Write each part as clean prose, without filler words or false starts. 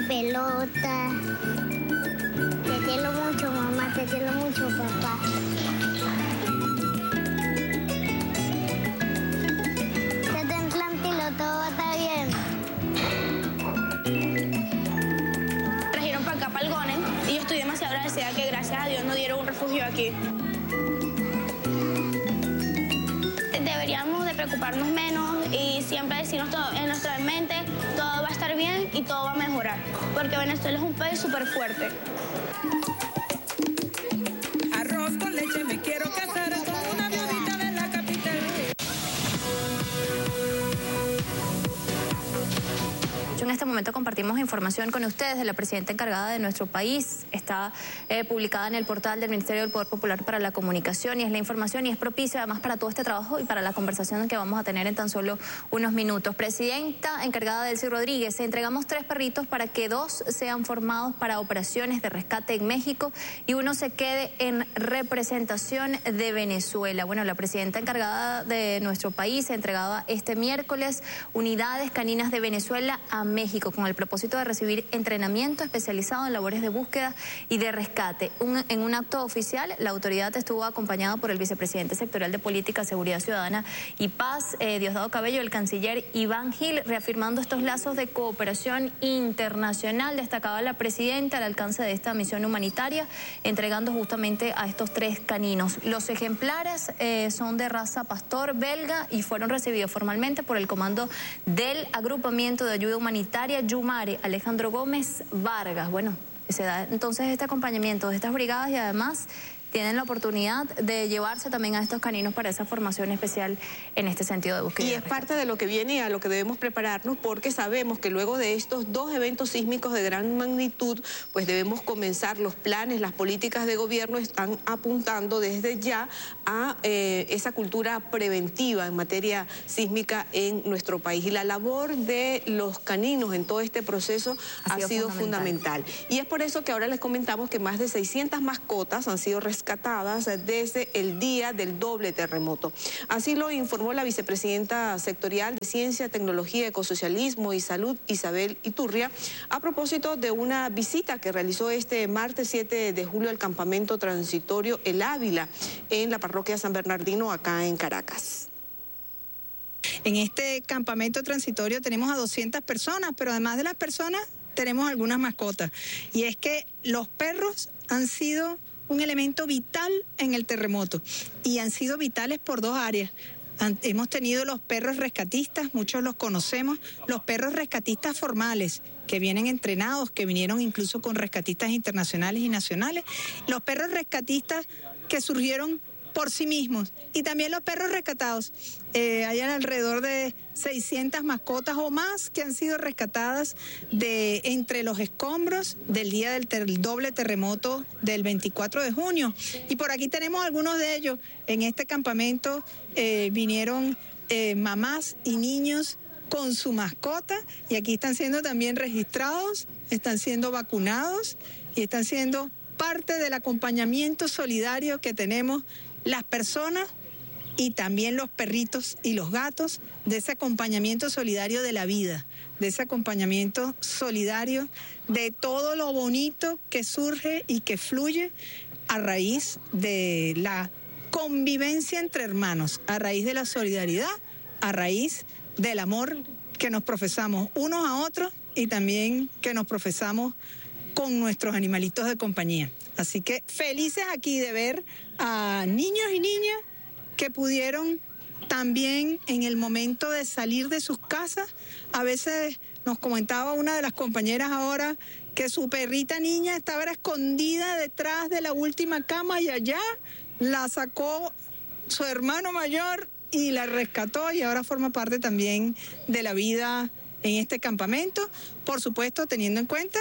pelota. Te quiero mucho, mamá, te quiero mucho, papá. Ten tranquilo, todo va a estar bien. Trajeron para acá, para el Gonen, y yo estoy demasiado agradecida que gracias a Dios nos dieron un refugio aquí. Deberíamos de preocuparnos menos y siempre decirnos todo en nuestra mente, todo va a estar bien y todo va a mejorar, porque Venezuela es un país súper fuerte. Arroz con leche, me quiero casar con una viudita de la capital. En este momento compartimos información con ustedes de la presidenta encargada de nuestro país. Está publicada en el portal del Ministerio del Poder Popular para la Comunicación y es la información y es propicia además para todo este trabajo y para la conversación que vamos a tener en tan solo unos minutos. Presidenta encargada Delcy Rodríguez, entregamos 3 perritos para que 2 sean formados para operaciones de rescate en México y uno se quede en representación de Venezuela. Bueno, la presidenta encargada de nuestro país entregaba este miércoles unidades caninas de Venezuela a México con el propósito de recibir entrenamiento especializado en labores de búsqueda y de rescate. En un acto oficial, la autoridad estuvo acompañada por el vicepresidente sectorial de Política, Seguridad Ciudadana y Paz, Diosdado Cabello, el canciller Iván Gil, reafirmando estos lazos de cooperación internacional. Destacaba la presidenta el alcance de esta misión humanitaria, entregando justamente a estos 3 caninos. Los ejemplares son de raza pastor belga y fueron recibidos formalmente por el comando del Agrupamiento de Ayuda Humanitaria Yumare, Alejandro Gómez Vargas. Bueno, se da entonces este acompañamiento de estas brigadas y además tienen la oportunidad de llevarse también a estos caninos para esa formación especial en este sentido de búsqueda. Y es parte de lo que viene y a lo que debemos prepararnos, porque sabemos que luego de estos 2 eventos sísmicos de gran magnitud, pues debemos comenzar los planes, las políticas de gobierno están apuntando desde ya a esa cultura preventiva en materia sísmica en nuestro país. Y la labor de los caninos en todo este proceso ha sido fundamental. Y es por eso que ahora les comentamos que más de 600 mascotas han sido rescatadas desde el día del doble terremoto. Así lo informó la vicepresidenta sectorial de Ciencia, Tecnología, Ecosocialismo y Salud, Isabel Iturria, a propósito de una visita que realizó este martes 7 de julio al campamento transitorio El Ávila en la parroquia San Bernardino, acá en Caracas. En este campamento transitorio tenemos a 200 personas, pero además de las personas tenemos algunas mascotas. Y es que los perros han sido un elemento vital en el terremoto y han sido vitales por 2 áreas. Hemos tenido los perros rescatistas, muchos los conocemos, los perros rescatistas formales que vienen entrenados, que vinieron incluso con rescatistas internacionales y nacionales, los perros rescatistas que surgieron por sí mismos y también los perros rescatados. Hay alrededor de 600 mascotas o más que han sido rescatadas de entre los escombros del día del doble terremoto del 24 de junio. Y por aquí tenemos algunos de ellos. En este campamento vinieron mamás y niños con su mascota y aquí están siendo también registrados, están siendo vacunados y están siendo parte del acompañamiento solidario que tenemos las personas y también los perritos y los gatos, de ese acompañamiento solidario de la vida, de ese acompañamiento solidario de todo lo bonito que surge y que fluye a raíz de la convivencia entre hermanos, a raíz de la solidaridad, a raíz del amor que nos profesamos unos a otros y también que nos profesamos con nuestros animalitos de compañía. Así que felices aquí de ver a niños y niñas que pudieron también en el momento de salir de sus casas. A veces nos comentaba una de las compañeras ahora que su perrita niña estaba escondida detrás de la última cama y allá la sacó su hermano mayor y la rescató y ahora forma parte también de la vida en este campamento, por supuesto teniendo en cuenta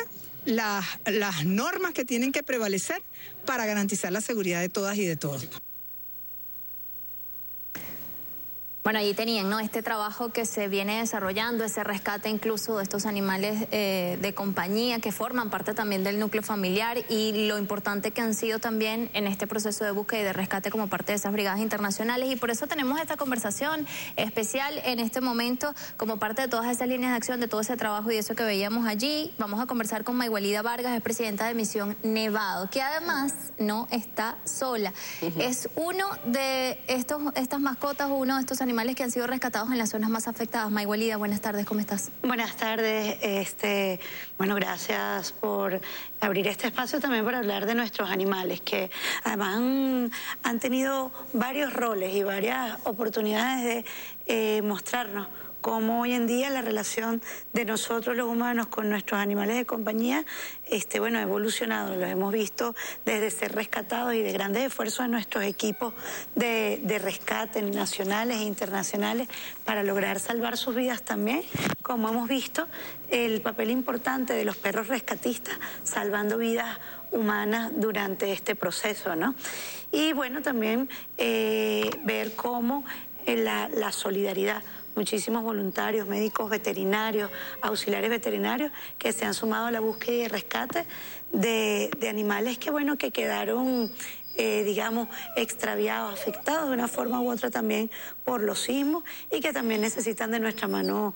las normas que tienen que prevalecer para garantizar la seguridad de todas y de todos. Bueno, allí tenían, ¿no?, este trabajo que se viene desarrollando, ese rescate incluso de estos animales de compañía que forman parte también del núcleo familiar, y lo importante que han sido también en este proceso de búsqueda y de rescate como parte de esas brigadas internacionales. Y por eso tenemos esta conversación especial en este momento como parte de todas esas líneas de acción, de todo ese trabajo y eso que veíamos allí. Vamos a conversar con Maywelida Vargas, es presidenta de Misión Nevado, que además no está sola. Es uno de estas mascotas, uno de estos animales que han sido rescatados en las zonas más afectadas. Maywelida, buenas tardes, ¿cómo estás? Buenas tardes, bueno, gracias por abrir este espacio también para hablar de nuestros animales, que además han tenido varios roles y varias oportunidades de mostrarnos cómo hoy en día la relación de nosotros los humanos con nuestros animales de compañía bueno, ha evolucionado. Los hemos visto desde ser rescatados y de grandes esfuerzos de nuestros equipos de rescate nacionales e internacionales para lograr salvar sus vidas también, como hemos visto el papel importante de los perros rescatistas salvando vidas humanas durante este proceso, ¿no? Y bueno, también ver cómo la solidaridad, muchísimos voluntarios, médicos veterinarios, auxiliares veterinarios que se han sumado a la búsqueda y rescate de animales que, bueno, que quedaron, digamos, extraviados, afectados de una forma u otra también por los sismos y que también necesitan de nuestra mano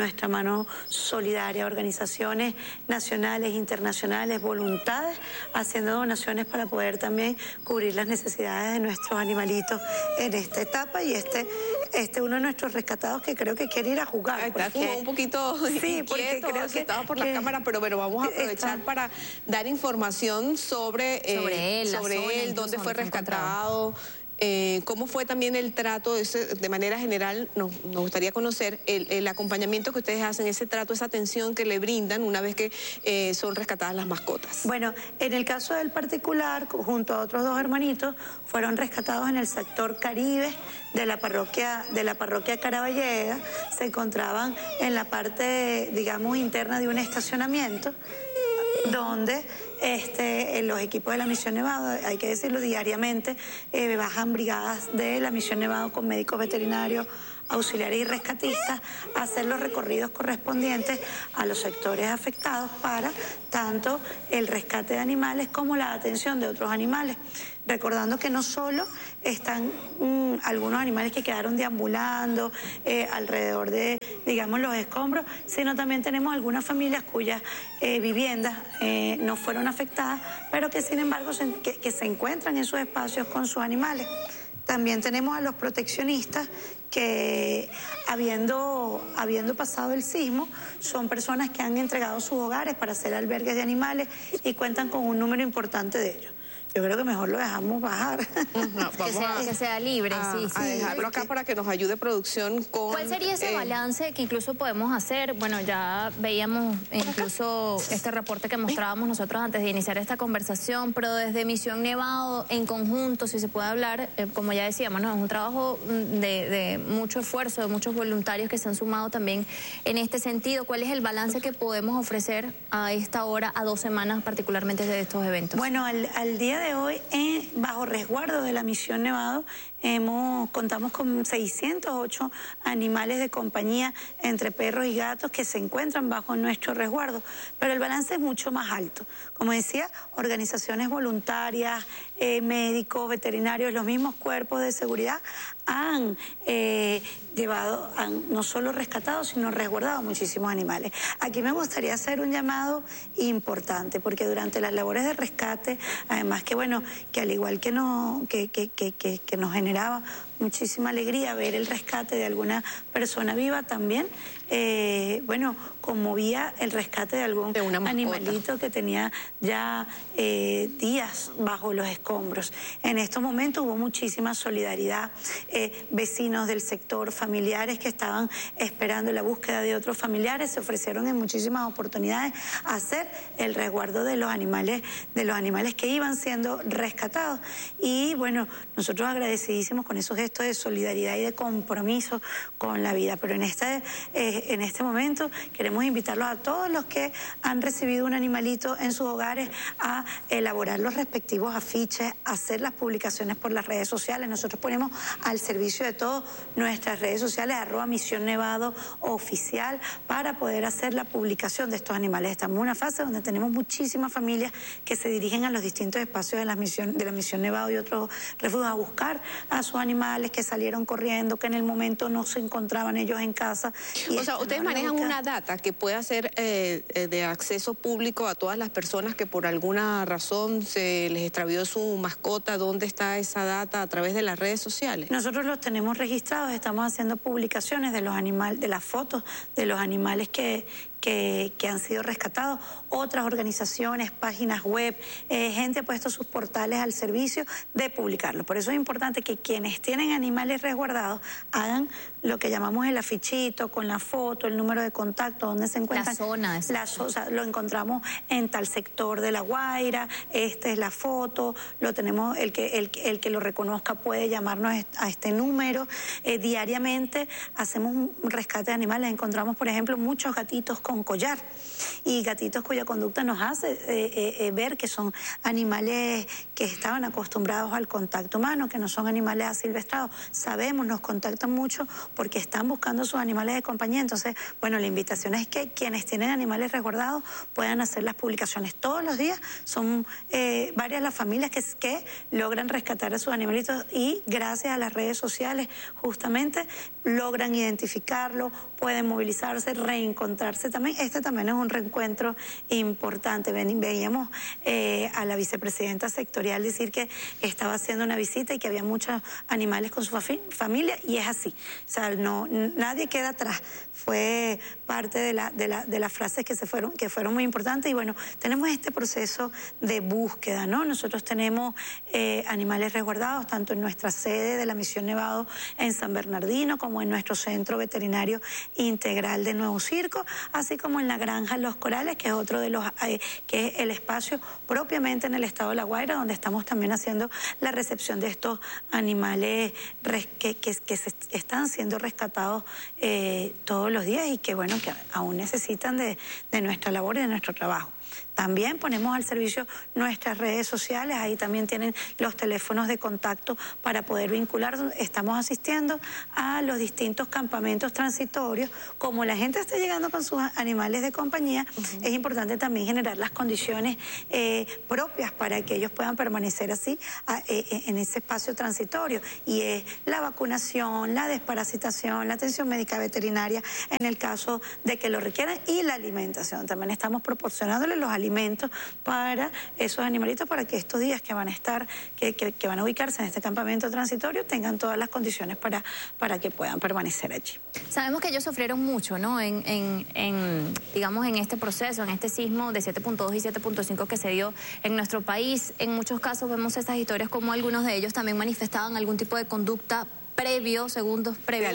solidaria, organizaciones nacionales, internacionales, voluntades, haciendo donaciones para poder también cubrir las necesidades de nuestros animalitos en esta etapa. Y uno de nuestros rescatados que creo que quiere ir a jugar. Está como un poquito sí, porque creo que estaba por la cámara, pero bueno, vamos a aprovechar para dar información sobre él, dónde fue rescatado. ¿Cómo fue también el trato? De manera general, nos gustaría conocer el acompañamiento que ustedes hacen, ese trato, esa atención que le brindan una vez que son rescatadas las mascotas. Bueno, en el caso del particular, junto a otros dos hermanitos, fueron rescatados en el sector Caribe de la parroquia Caraballega. Se encontraban en la parte, digamos, interna de un estacionamiento, donde los equipos de la Misión Nevado, hay que decirlo, diariamente bajan brigadas de la Misión Nevado con médicos veterinarios, auxiliares y rescatistas a hacer los recorridos correspondientes a los sectores afectados para tanto el rescate de animales como la atención de otros animales. Recordando que no solo están algunos animales que quedaron deambulando alrededor de, digamos, los escombros, sino también tenemos algunas familias cuyas viviendas no fueron afectadas, pero que sin embargo que se encuentran en sus espacios con sus animales. También tenemos a los proteccionistas que, habiendo pasado el sismo, son personas que han entregado sus hogares para hacer albergues de animales y cuentan con un número importante de ellos. Yo creo que mejor lo dejamos bajar. No, que sea libre, sí. A dejarlo acá para que nos ayude producción con... ¿Cuál sería ese balance que incluso podemos hacer? Bueno, ya veíamos incluso este reporte que mostrábamos nosotros antes de iniciar esta conversación, pero desde Misión Nevado, en conjunto, si se puede hablar, como ya decíamos, ¿no?, es un trabajo de mucho esfuerzo, de muchos voluntarios que se han sumado también en este sentido. ¿Cuál es el balance que podemos ofrecer a esta hora, a 2 semanas particularmente de estos eventos? Bueno, al día de hoy, bajo resguardo de la Misión Nevado, contamos con 608 animales de compañía entre perros y gatos que se encuentran bajo nuestro resguardo, pero el balance es mucho más alto. Como decía, organizaciones voluntarias, médicos, veterinarios, los mismos cuerpos de seguridad han no solo rescatado, sino resguardado muchísimos animales. Aquí me gustaría hacer un llamado importante, porque durante las labores de rescate, además que bueno, que al igual que nos generaba muchísima alegría ver el rescate de alguna persona viva, también, bueno, conmovía el rescate de algún animalito que tenía ya días bajo los escombros. En estos momentos hubo muchísima solidaridad, vecinos del sector, familiares que estaban esperando la búsqueda de otros familiares, se ofrecieron en muchísimas oportunidades a hacer el resguardo de los animales que iban siendo rescatados. Y bueno, nosotros agradecidos agradecibilísimos con esos gestos de solidaridad y de compromiso con la vida. Pero en este momento queremos invitarlos a todos los que han recibido un animalito en sus hogares a elaborar los respectivos afiches, a hacer las publicaciones por las redes sociales. Nosotros ponemos al servicio de todos nuestras redes sociales, @MisiónNevado oficial, para poder hacer la publicación de estos animales. Estamos en una fase donde tenemos muchísimas familias que se dirigen a los distintos espacios de la Misión Nevado y otros refugios a buscar a sus animales que salieron corriendo, que en el momento no se encontraban ellos en casa. O sea, ustedes manejan una data que pueda ser de acceso público a todas las personas que por alguna razón se les extravió su mascota. ¿Dónde está esa data? A través de las redes sociales. Nosotros los tenemos registrados, estamos haciendo publicaciones de los animales, de las fotos de los animales que han sido rescatados. Otras organizaciones, páginas web, gente ha puesto sus portales al servicio de publicarlo. Por eso es importante que quienes tienen animales resguardados hagan lo que llamamos el afichito con la foto, el número de contacto, donde se encuentran. La zona. O sea, lo encontramos en tal sector de La Guaira, esta es la foto, lo tenemos, el que lo reconozca puede llamarnos a este número. Diariamente hacemos un rescate de animales, encontramos, por ejemplo, muchos gatitos con collar y gatitos cuya conducta nos hace ver que son animales que estaban acostumbrados al contacto humano, que no son animales asilvestrados. Sabemos, nos contactan mucho porque están buscando sus animales de compañía. Entonces, bueno, la invitación es que quienes tienen animales resguardados puedan hacer las publicaciones todos los días. Son varias las familias que logran rescatar a sus animalitos y gracias a las redes sociales justamente logran identificarlo, pueden movilizarse, reencontrarse también. Este también es un reencuentro importante. Veíamos a la vicepresidenta sectorial decir que estaba haciendo una visita y que había muchos animales con su familia, y es así. O sea, nadie queda atrás. Fue parte de las frases que fueron muy importantes. Y bueno, tenemos este proceso de búsqueda, ¿no? Nosotros tenemos animales resguardados tanto en nuestra sede de la Misión Nevado en San Bernardino como en nuestro centro veterinario integral de Nuevo Circo, así como en la granja Los Corales, que es otro de los que es el espacio propiamente en el estado de La Guaira, donde estamos también haciendo la recepción de estos animales que están siendo rescatados todos los días y que bueno, que aún necesitan de nuestra labor y de nuestro trabajo. También ponemos al servicio nuestras redes sociales, ahí también tienen los teléfonos de contacto para poder vincular. Estamos asistiendo a los distintos campamentos transitorios. Como la gente está llegando con sus animales de compañía, es importante también generar las condiciones propias para que ellos puedan permanecer así en ese espacio transitorio. Y es la vacunación, la desparasitación, la atención médica veterinaria en el caso de que lo requieran y la alimentación. También estamos proporcionándoles los alimentos para esos animalitos para que estos días que van a estar, que van a ubicarse en este campamento transitorio tengan todas las condiciones para que puedan permanecer allí. Sabemos que ellos sufrieron mucho, ¿no? Digamos, en este proceso, en este sismo de 7.2 y 7.5 que se dio en nuestro país. En muchos casos vemos estas historias como algunos de ellos también manifestaban algún tipo de conducta segundos previos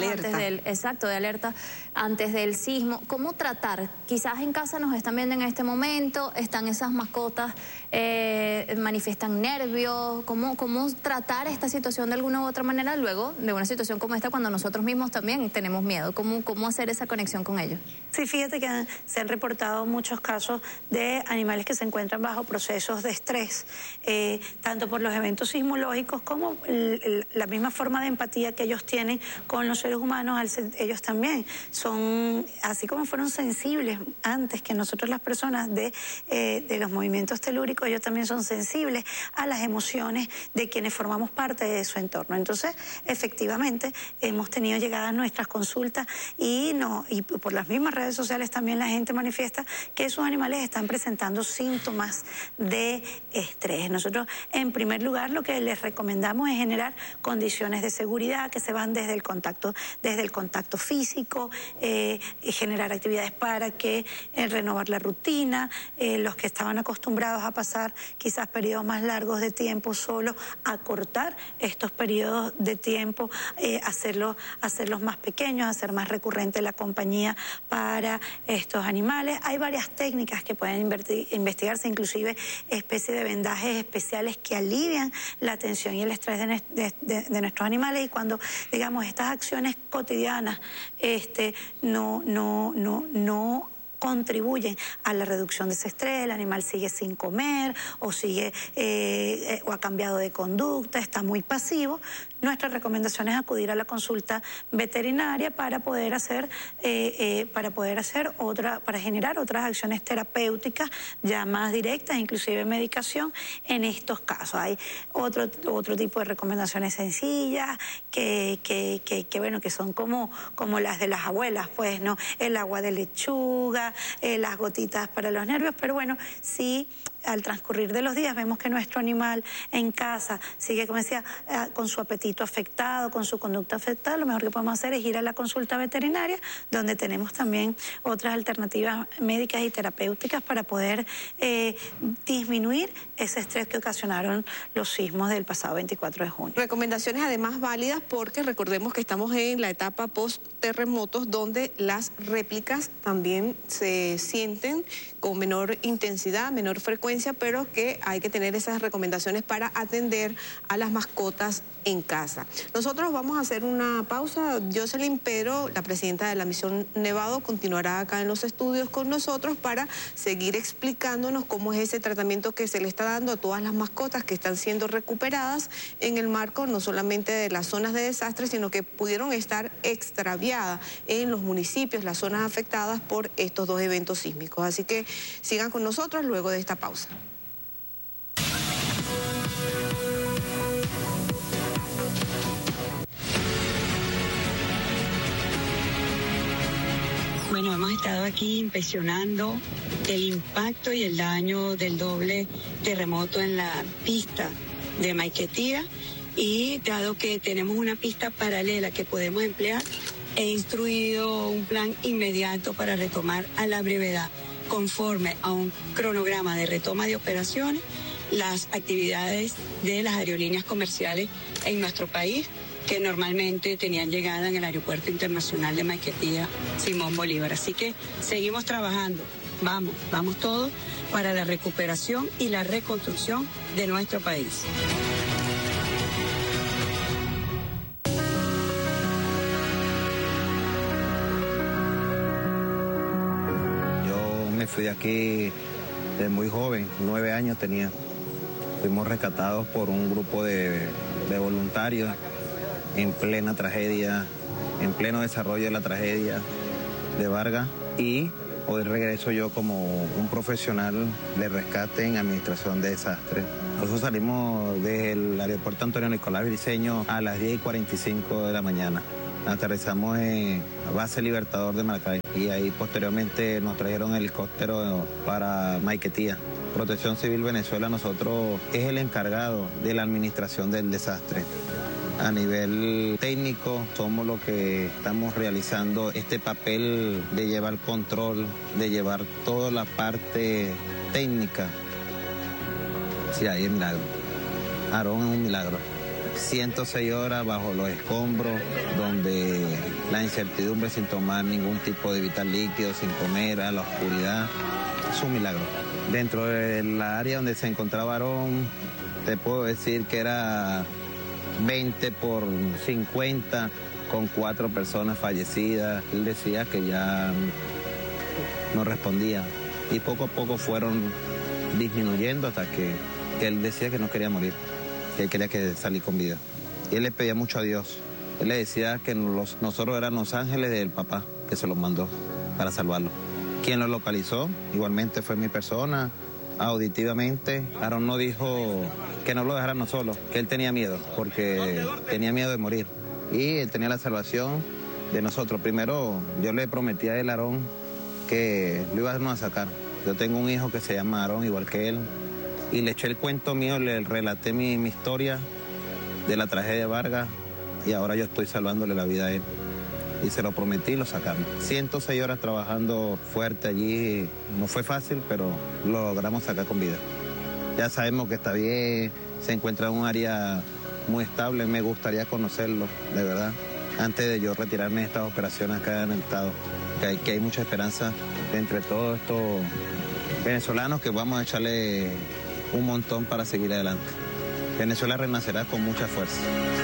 de alerta antes del sismo. ¿Cómo tratar? Quizás en casa nos están viendo en este momento, están esas mascotas, manifiestan nervios. ¿Cómo tratar esta situación de alguna u otra manera luego de una situación como esta cuando nosotros mismos también tenemos miedo? ¿Cómo hacer esa conexión con ellos? Sí, fíjate que se han reportado muchos casos de animales que se encuentran bajo procesos de estrés, tanto por los eventos sismológicos como la misma forma de empatía que ellos tienen con los seres humanos. Ellos también son, así como fueron sensibles antes que nosotros las personas de los movimientos telúricos, ellos también son sensibles a las emociones de quienes formamos parte de su entorno. Entonces, efectivamente, hemos tenido llegadas nuestras consultas y por las mismas redes sociales también la gente manifiesta que sus animales están presentando síntomas de estrés. Nosotros, en primer lugar, lo que les recomendamos es generar condiciones de seguridad, actividad, que se van desde el contacto físico, generar actividades para que renovar la rutina, los que estaban acostumbrados a pasar quizás periodos más largos de tiempo solo, acortar estos periodos de tiempo, hacerlos más pequeños, hacer más recurrente la compañía para estos animales. Hay varias técnicas que pueden investigarse, inclusive especies de vendajes especiales que alivian la tensión y el estrés de nuestros animales, y cuando, digamos, estas acciones cotidianas no contribuyen a la reducción de ese estrés, el animal sigue sin comer o o ha cambiado de conducta, está muy pasivo, nuestra recomendación es acudir a la consulta veterinaria para generar otras acciones terapéuticas ya más directas, inclusive medicación en estos casos. Hay otro tipo de recomendaciones sencillas que son como las de las abuelas, pues, ¿no? El agua de lechuga, las gotitas para los nervios, pero bueno, sí, al transcurrir de los días vemos que nuestro animal en casa sigue, como decía, con su apetito afectado, con su conducta afectada, lo mejor que podemos hacer es ir a la consulta veterinaria, donde tenemos también otras alternativas médicas y terapéuticas para poder disminuir ese estrés que ocasionaron los sismos del pasado 24 de junio. Recomendaciones además válidas porque recordemos que estamos en la etapa post-terremotos, donde las réplicas también se sienten con menor intensidad, menor frecuencia, pero que hay que tener esas recomendaciones para atender a las mascotas en casa. Nosotros vamos a hacer una pausa. Jocelyn, pero la presidenta de la Misión Nevado continuará acá en los estudios con nosotros para seguir explicándonos cómo es ese tratamiento que se le está dando a todas las mascotas que están siendo recuperadas en el marco no solamente de las zonas de desastre, sino que pudieron estar extraviadas en los municipios, las zonas afectadas por estos dos eventos sísmicos. Así que sigan con nosotros luego de esta pausa. Bueno, hemos estado aquí impresionando el impacto y el daño del doble terremoto en la pista de Maiquetía, y dado que tenemos una pista paralela que podemos emplear, he instruido un plan inmediato para retomar a la brevedad, conforme a un cronograma de retoma de operaciones, las actividades de las aerolíneas comerciales en nuestro país, que normalmente tenían llegada en el Aeropuerto Internacional de Maiquetía Simón Bolívar. Así que seguimos trabajando, vamos todos para la recuperación y la reconstrucción de nuestro país. Yo me fui de aquí de muy joven, 9 años tenía. Fuimos rescatados por un grupo de voluntarios en plena tragedia, en pleno desarrollo de la tragedia de Vargas, y hoy regreso yo como un profesional de rescate en administración de desastres. Nosotros salimos del aeropuerto Antonio Nicolás Briceño a las 10:45 de la mañana. Aterrizamos en la base Libertador de Maracay y ahí posteriormente nos trajeron helicóptero para Maiquetía. Protección Civil Venezuela, nosotros es el encargado de la administración del desastre. A nivel técnico somos los que estamos realizando este papel de llevar control, de llevar toda la parte técnica. Sí, ahí es milagro. Aarón es un milagro. 106 horas bajo los escombros, donde la incertidumbre, sin tomar ningún tipo de vital líquido, sin comer, a la oscuridad, es un milagro. Dentro de la área donde se encontraba Aarón, te puedo decir que era 20 por 50, con 4 personas fallecidas. Él decía que ya no respondía, y poco a poco fueron disminuyendo hasta que él decía que no quería morir, que él quería salir con vida. Y él le pedía mucho a Dios. Él le decía que nosotros éramos los ángeles del papá, que se los mandó para salvarlo. Quien lo localizó igualmente fue mi persona, auditivamente. Aarón no dijo que no lo dejáramos solos, que él tenía miedo, porque tenía miedo de morir. Y él tenía la salvación de nosotros. Primero, yo le prometí a él, Aarón, que lo íbamos a sacar. Yo tengo un hijo que se llama Aarón, igual que él, y le eché el cuento mío, le relaté mi historia de la tragedia de Vargas, y ahora yo estoy salvándole la vida a él. Y se lo prometí y lo sacamos. 106 horas trabajando fuerte allí, no fue fácil, pero lo logramos sacar con vida. Ya sabemos que está bien, se encuentra en un área muy estable, me gustaría conocerlo, de verdad, antes de yo retirarme de estas operaciones acá en el estado, que hay mucha esperanza entre todos estos venezolanos que vamos a echarle un montón para seguir adelante. Venezuela renacerá con mucha fuerza.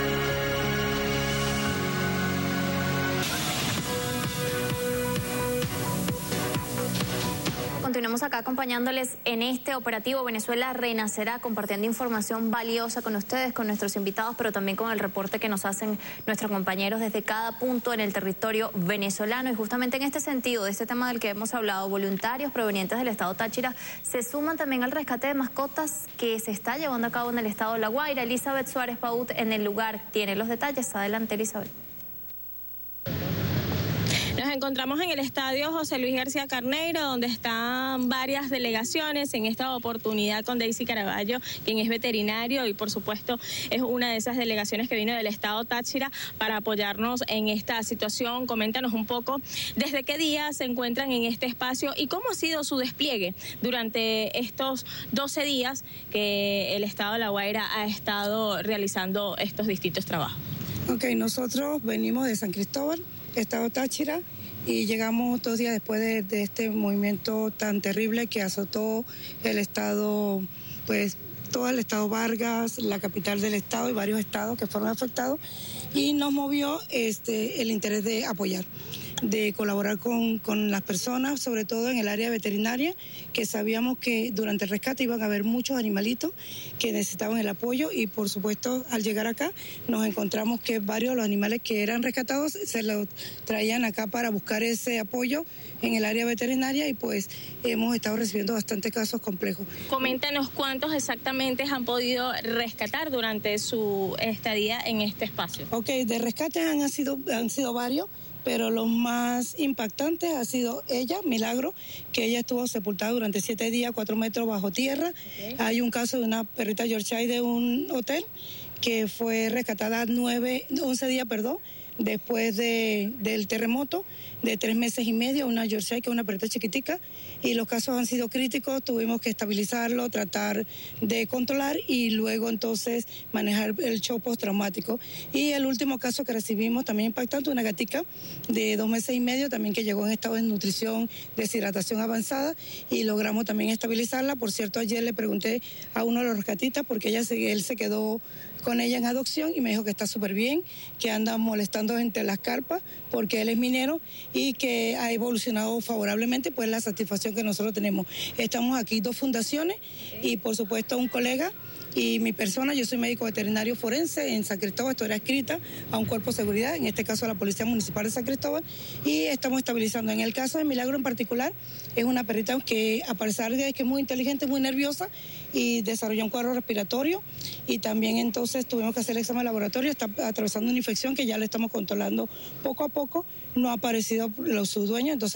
Continuamos acá acompañándoles en este operativo Venezuela Renacerá, compartiendo información valiosa con ustedes, con nuestros invitados, pero también con el reporte que nos hacen nuestros compañeros desde cada punto en el territorio venezolano. Y justamente en este sentido, de este tema del que hemos hablado, voluntarios provenientes del estado Táchira se suman también al rescate de mascotas que se está llevando a cabo en el estado La Guaira. Elizabeth Suárez Paut en el lugar tiene los detalles. Adelante, Elizabeth. Nos encontramos en el estadio José Luis García Carneiro, donde están varias delegaciones, en esta oportunidad con Daisy Caraballo, quien es veterinario y por supuesto es una de esas delegaciones que vino del estado Táchira para apoyarnos en esta situación. Coméntanos un poco desde qué día se encuentran en este espacio y cómo ha sido su despliegue durante estos 12 días que el estado de La Guaira ha estado realizando estos distintos trabajos. Ok, nosotros venimos de San Cristóbal, estado Táchira, y llegamos 2 días después de este movimiento tan terrible que azotó el estado, pues todo el estado Vargas, la capital del estado y varios estados que fueron afectados, y nos movió el interés de apoyar, de colaborar con las personas, sobre todo en el área veterinaria, que sabíamos que durante el rescate iban a haber muchos animalitos que necesitaban el apoyo, y por supuesto al llegar acá nos encontramos que varios de los animales que eran rescatados se los traían acá para buscar ese apoyo en el área veterinaria, y pues hemos estado recibiendo bastantes casos complejos. Coméntanos cuántos exactamente han podido rescatar durante su estadía en este espacio. Ok, de rescates han sido varios, pero los más impactantes ha sido ella, Milagro, que ella estuvo sepultada durante 7 días, 4 metros bajo tierra. Okay. Hay un caso de una perrita Yorkshire de un hotel que fue rescatada 11 días, después del terremoto, de 3 meses y medio, una Yorkshire, que es una perrita chiquitica, y los casos han sido críticos, tuvimos que estabilizarlo, tratar de controlar y luego entonces manejar el shock postraumático. Y el último caso que recibimos también impactante, una gatica de 2 meses y medio, también que llegó en estado de nutrición, deshidratación avanzada, y logramos también estabilizarla. Por cierto, ayer le pregunté a uno de los rescatistas porque él se quedó con ella en adopción y me dijo que está súper bien, que anda molestando entre las carpas porque él es minero y que ha evolucionado favorablemente, pues la satisfacción que nosotros tenemos. Estamos aquí 2 fundaciones y por supuesto un colega y mi persona. Yo soy médico veterinario forense en San Cristóbal, estoy adscrita a un cuerpo de seguridad, en este caso a la Policía Municipal de San Cristóbal, y estamos estabilizando. En el caso de Milagro en particular, es una perrita que a pesar de que es muy inteligente, muy nerviosa y desarrolló un cuadro respiratorio, y también entonces tuvimos que hacer el examen de laboratorio, está atravesando una infección que ya le estamos controlando poco a poco, no ha aparecido su dueño, entonces